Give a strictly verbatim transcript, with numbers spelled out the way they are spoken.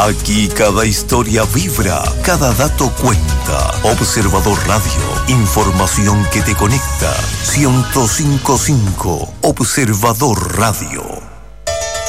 Aquí cada historia vibra, cada dato cuenta. Observador Radio, información que te conecta. ciento cinco punto cinco Observador Radio.